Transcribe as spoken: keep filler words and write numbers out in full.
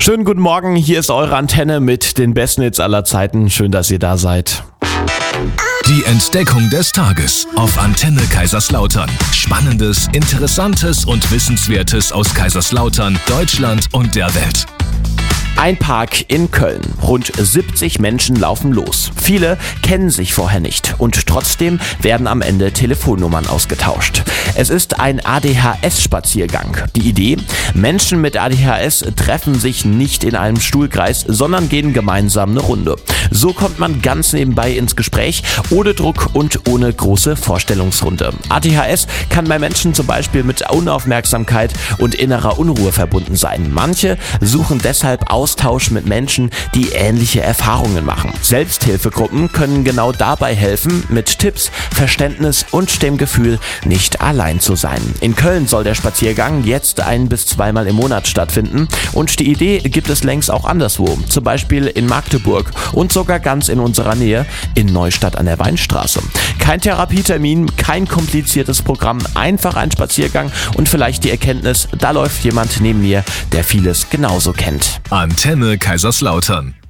Schönen guten Morgen, hier ist eure Antenne mit den besten Hits aller Zeiten. Schön, dass ihr da seid. Die Entdeckung des Tages auf Antenne Kaiserslautern. Spannendes, Interessantes und Wissenswertes aus Kaiserslautern, Deutschland und der Welt. Ein Park in Köln. Rund siebzig Menschen laufen los. Viele kennen sich vorher nicht und trotzdem werden am Ende Telefonnummern ausgetauscht. Es ist ein A D H S-Spaziergang. Die Idee? Menschen mit A D H S treffen sich nicht in einem Stuhlkreis, sondern gehen gemeinsam eine Runde. So kommt man ganz nebenbei ins Gespräch, ohne Druck und ohne große Vorstellungsrunde. A D H S kann bei Menschen zum Beispiel mit Unaufmerksamkeit und innerer Unruhe verbunden sein. Manche suchen deshalb Austausch mit Menschen, die ähnliche Erfahrungen machen. Selbsthilfegruppen können genau dabei helfen, mit Tipps, Verständnis und dem Gefühl, nicht allein zu sein. In Köln soll der Spaziergang jetzt ein- bis zweimal im Monat stattfinden und die Idee gibt es längst auch anderswo, zum Beispiel in Magdeburg und sogar ganz in unserer Nähe in Neustadt an der Weinstraße. Kein Therapietermin, kein kompliziertes Programm, einfach ein Spaziergang und vielleicht die Erkenntnis, da läuft jemand neben mir, der vieles genauso kennt. Antenne Kaiserslautern.